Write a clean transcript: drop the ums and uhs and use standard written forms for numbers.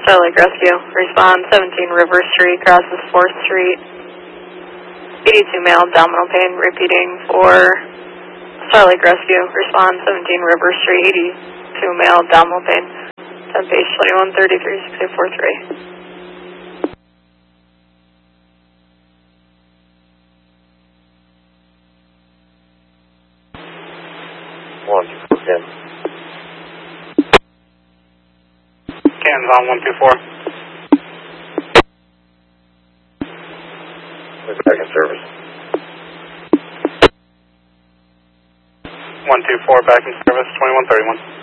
Starlight Rescue, respond 17 River Street, crosses 4th Street. 82 male, abdominal pain, repeating for Starlight Rescue, respond 17 River Street, 82 male, abdominal pain. 10 page 2133-6843. Cans on 124. Back in service. 124 back in service, 2131.